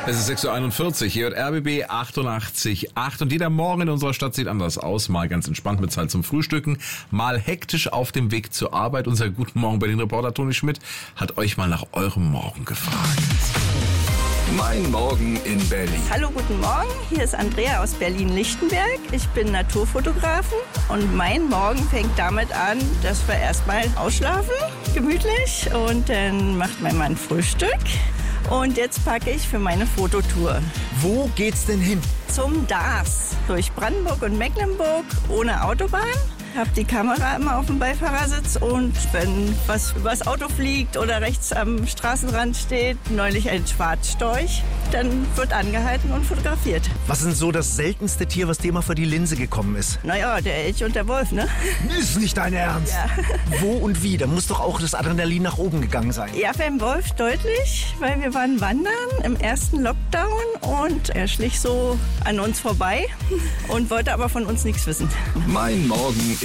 Es ist 6:41 Uhr, hier hört RBB 88.8 und jeder Morgen in unserer Stadt sieht anders aus. Mal ganz entspannt mit Zeit zum Frühstücken, mal hektisch auf dem Weg zur Arbeit. Unser Guten Morgen Berlin-Reporter Toni Schmidt hat euch mal nach eurem Morgen gefragt. Mein Morgen in Berlin. Hallo, guten Morgen. Hier ist Andrea aus Berlin-Lichtenberg. Ich bin Naturfotografin und mein Morgen fängt damit an, dass wir erstmal ausschlafen, gemütlich, und dann macht mein Mann Frühstück. Und jetzt packe ich für meine Fototour Wo geht's denn hin? zum DARS durch Brandenburg und Mecklenburg ohne Autobahn. Hab die Kamera immer auf dem Beifahrersitz und wenn was übers Auto fliegt oder rechts am Straßenrand steht, neulich ein Schwarzstorch, dann wird angehalten und fotografiert. Was ist denn so das seltenste Tier, was dir mal vor die Linse gekommen ist? Naja, der Elch und der Wolf, ne? Ist nicht dein Ernst. Ja. Wo und wie? Da muss doch auch das Adrenalin nach oben gegangen sein. Ja, beim Wolf deutlich, weil wir waren wandern im ersten Lockdown und er schlich so an uns vorbei und wollte aber von uns nichts wissen. Mein Morgen